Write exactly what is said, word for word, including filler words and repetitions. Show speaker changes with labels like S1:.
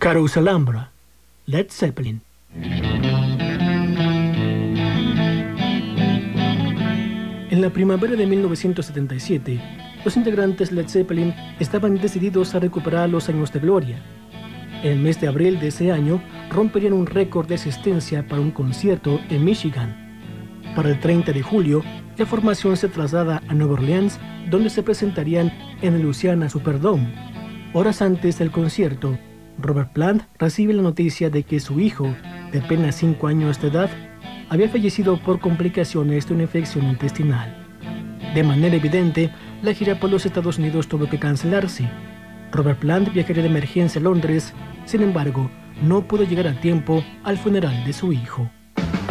S1: Carousel Alhambra, Led Zeppelin. En la primavera de mil novecientos setenta y siete, los integrantes Led Zeppelin estaban decididos a recuperar los años de gloria. En el mes de abril de ese año, romperían un récord de asistencia para un concierto en Michigan. Para el treinta de julio, la formación se traslada a Nueva Orleans, donde se presentarían en el Louisiana Superdome. Horas antes del concierto, Robert Plant recibe la noticia de que su hijo, de apenas cinco años de edad, había fallecido por complicaciones de una infección intestinal. De manera evidente, la gira por los Estados Unidos tuvo que cancelarse. Robert Plant viajaría de emergencia a Londres, sin embargo, no pudo llegar a tiempo al funeral de su hijo.